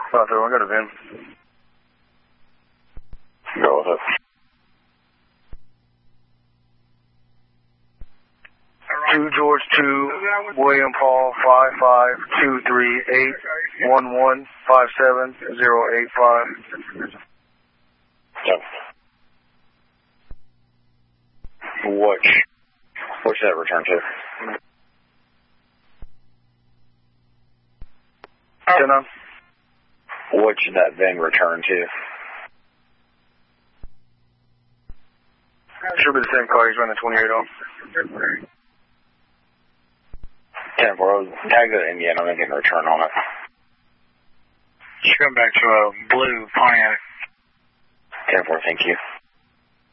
I got a VIN. Go with it. 2 George 2, William Paul 55238115705. Yep. Which did that return to? 10-9. What should that VIN return to? Should be the same car he's running 28 on. 10-4, tag that Indiana and get a return on it. Should come back to a blue Pontiac. 10-4, thank you.